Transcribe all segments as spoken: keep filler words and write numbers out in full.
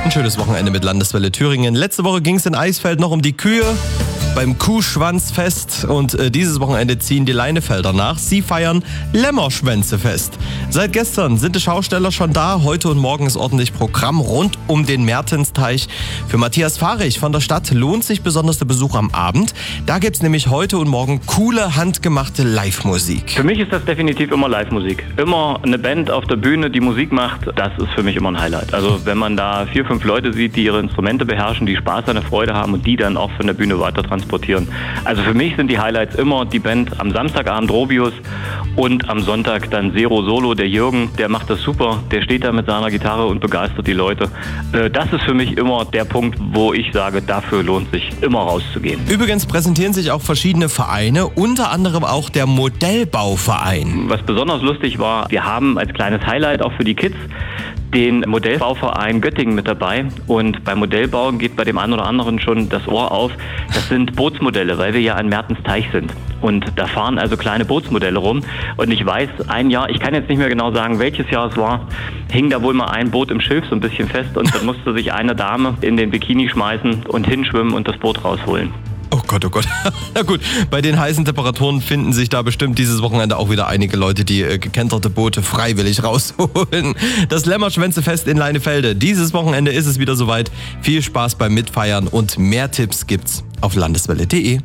Ein schönes Wochenende mit Landeswelle Thüringen. Letzte Woche ging es in Eisfeld noch um die Kühe beim Kuhschwanzfest und äh, dieses Wochenende ziehen die Leinefelder nach. Sie feiern Lämmerschwänzefest. Seit gestern sind die Schausteller schon da. Heute und morgen ist ordentlich Programm rund um den Mertensteich. Für Matthias Fahrich von der Stadt lohnt sich besonders der Besuch am Abend. Da gibt es nämlich heute und morgen coole, handgemachte Live-Musik. Für mich ist das definitiv immer Live-Musik. Immer eine Band auf der Bühne, die Musik macht, das ist für mich immer ein Highlight. Also wenn man da vier, fünf Leute sieht, die ihre Instrumente beherrschen, die Spaß an der Freude haben und die dann auch von der Bühne weiter transportieren. Also für mich sind die Highlights immer die Band am Samstagabend Robius und am Sonntag dann Zero Solo, der Jürgen, der macht das super, der steht da mit seiner Gitarre und begeistert die Leute. Das ist für mich immer der Punkt, wo ich sage, dafür lohnt sich immer rauszugehen. Übrigens präsentieren sich auch verschiedene Vereine, unter anderem auch der Modellbauverein. Was besonders lustig war, wir haben als kleines Highlight auch für die Kids den Modellbauverein Göttingen mit dabei und beim Modellbauen geht bei dem einen oder anderen schon das Ohr auf. Das sind Bootsmodelle, weil wir ja an Mertensteich sind und da fahren also kleine Bootsmodelle rum und ich weiß, ein Jahr, ich kann jetzt nicht mehr genau sagen, welches Jahr es war, hing da wohl mal ein Boot im Schilf so ein bisschen fest und dann musste sich eine Dame in den Bikini schmeißen und hinschwimmen und das Boot rausholen. Oh Gott, oh Gott. Na gut, bei den heißen Temperaturen finden sich da bestimmt dieses Wochenende auch wieder einige Leute, die äh, gekenterte Boote freiwillig rausholen. Das Lämmerschwänzefest in Leinefelde. Dieses Wochenende ist es wieder soweit. Viel Spaß beim Mitfeiern und mehr Tipps gibt's auf landeswelle punkt de.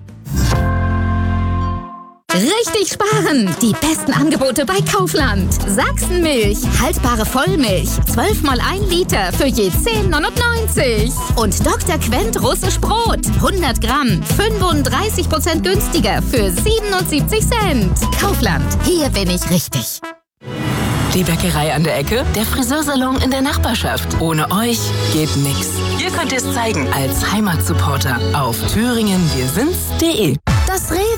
Richtig sparen! Die besten Angebote bei Kaufland. Sachsenmilch, haltbare Vollmilch, zwölf mal ein Liter für je zehn neunundneunzig. Und Doktor Quent russisch Brot, hundert Gramm, fünfunddreißig Prozent günstiger für siebenundsiebzig Cent. Kaufland, hier bin ich richtig. Die Bäckerei an der Ecke, der Friseursalon in der Nachbarschaft. Ohne euch geht nix. Ihr könnt es zeigen als Heimatsupporter auf thüringen wir sind's punkt de. Das Rewe